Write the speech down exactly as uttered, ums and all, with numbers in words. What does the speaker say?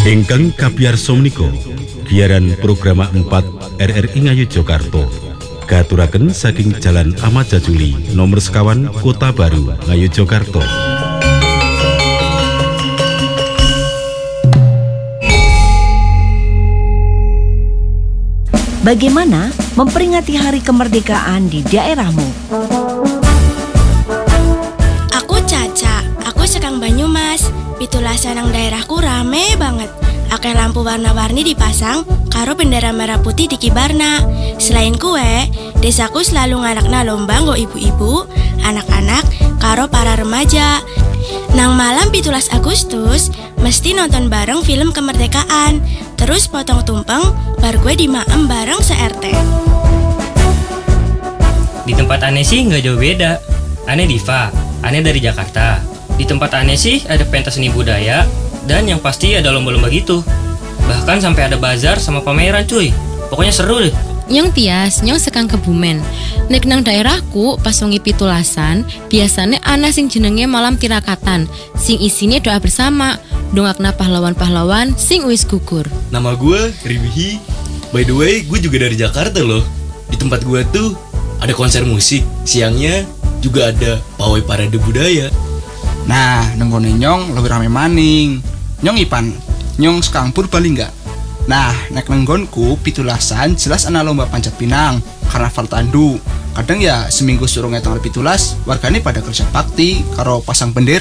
Ingkang kabiyarsa menika giaran program empat R R I Ngayogyakarta katuraken saking Jalan Ahmad Jajuli nomor sekawan Kota Baru Ngayogyakarta. Bagaimana memperingati hari kemerdekaan di daerahmu? Aku Caca, aku sekang Banyumas. Pitulasan nang daerahku rame banget. Akeh lampu warna-warni dipasang, karo bendera merah putih dikibarna. Selain kue, desaku selalu nganakna lomba nggo ibu-ibu, anak-anak, karo para remaja. Nang malam pitulas Agustus, mesti nonton bareng film kemerdekaan. Terus potong tumpeng, bar gue dimaem bareng se-R T. Di tempat aneh sih nggak jauh beda. Aneh Diva, aneh dari Jakarta. Di tempat aneh sih ada pentas seni budaya, dan yang pasti ada lomba-lomba gitu. Bahkan sampai ada bazar sama pameran cuy. Pokoknya seru deh. Nyong Tias, nyong sekang Kebumen. Nek nang daerahku pas wengi pitulasan, biasanya ana sing jenenge malam tirakatan, sing isine doa bersama, dongakna pahlawan-pahlawan sing wis gugur. Nama gue Ribihi. By the way, gue juga dari Jakarta loh. Di tempat gue tuh ada konser musik. Siangnya juga ada pawai parade budaya. Nah, nenggone nyong lebih rame maning. Nyong Ipan, nyong sekang Bali enggak? Nah, nek nenggonku pitulasan jelas ana lomba panjat pinang, karnaval tandu. Kadang ya seminggu surunge tanggal pitulas, wargane pada kerja bakti karo pasang bendera.